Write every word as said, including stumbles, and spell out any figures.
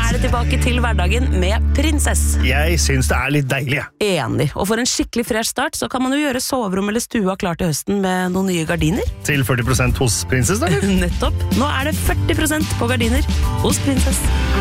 er det tilbake til hverdagen med Prinsess. Jeg synes det er litt deilig. Enig. Og for en skikkelig fresh start, så kan man jo gjøre soverom eller stua klar til høsten med noen nye gardiner. Til førti prosent hos Prinsess, da? Nettopp. Nå er det førti prosent på gardiner hos Prinsess.